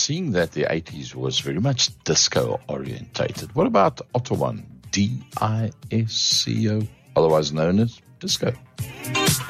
seeing that the 80s was very much disco orientated. What about Otto One? DISCO, otherwise known as disco.